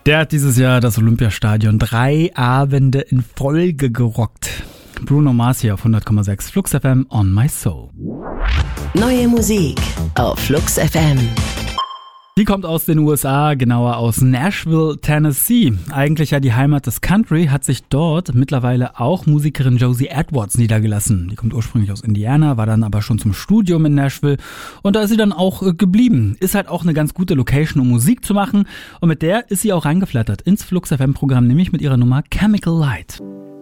Der hat dieses Jahr das Olympiastadion 3 Abende in Folge gerockt. Bruno Mars hier auf 100,6 Flux FM on my soul. Neue Musik auf Flux FM. Die kommt aus den USA, genauer aus Nashville, Tennessee. Eigentlich ja die Heimat des Country, hat sich dort mittlerweile auch Musikerin Josie Edwards niedergelassen. Die kommt ursprünglich aus Indiana, war dann aber schon zum Studium in Nashville und da ist sie dann auch geblieben. Ist halt auch eine ganz gute Location, um Musik zu machen und mit der ist sie auch reingeflattert ins Flux FM Programm, nämlich mit ihrer Nummer Chemical Light.